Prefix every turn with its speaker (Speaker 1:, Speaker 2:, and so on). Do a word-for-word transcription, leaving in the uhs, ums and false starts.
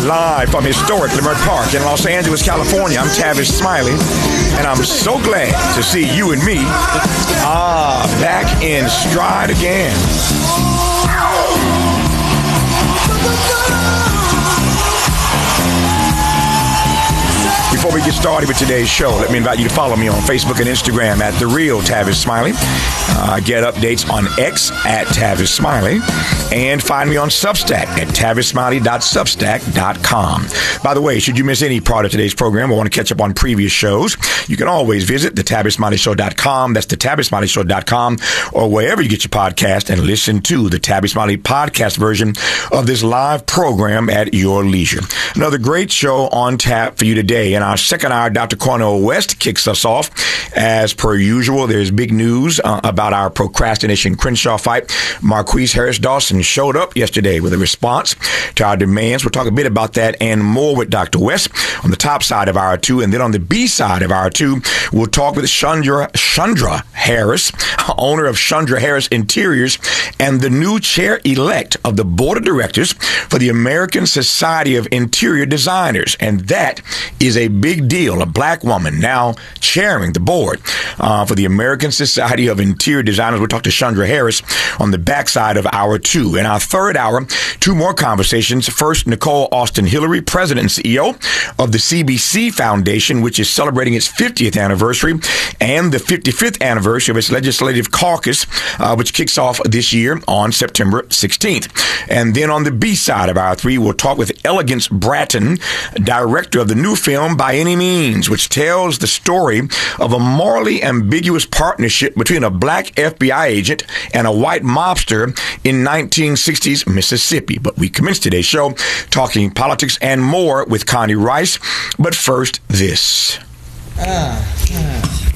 Speaker 1: Live from historic Leimert Park in Los Angeles, California, I'm Tavis Smiley, and I'm so glad to see you and me ah back in stride again. Before we get started with today's show, let me invite you to follow me on Facebook and Instagram at The Real Tavis Smiley. Uh, get updates on X at Tavis Smiley. And find me on Substack at tavis smiley dot substack dot com. By the way, should you miss any part of today's program or want to catch up on previous shows, you can always visit the tavis smiley show dot com. That's the tavis smiley show dot com, or wherever you get your podcast, and listen to the Tavis Smiley podcast version of this live program at your leisure. Another great show on tap for you today. In our second hour, Doctor Cornel West kicks us off. As per usual, there's big news uh, about our procrastination Crenshaw fight. Marquise Harris Dawson showed up yesterday with a response to our demands. We'll talk a bit about that and more with Doctor West on the top side of hour two. And then on the B side of hour two, we'll talk with Chandra, Chandra Harris, owner of Chandra Harris Interiors and the new chair-elect of the board of directors for the American Society of Interior Designers. And that is a big deal. A black woman now chairing the board uh, for the American Society of Interior Designers. We'll talk to Chandra Harris on the backside of hour two. In our third hour, two more conversations. First, Nicole Austin Hillary, president and C E O of the C B C Foundation, which is celebrating its fiftieth anniversary and the fifty-fifth anniversary of its legislative caucus, uh, which kicks off this year on September sixteenth. And then on the B side of hour three, we'll talk with Elegance Bratton, director of the new film By Any Means, which tells the story of a morally ambiguous partnership between a black F B I agent and a white mobster in nineteen sixties Mississippi. But we commence today's show talking politics and more with Connie Rice. But first, this.
Speaker 2: Ah, ah.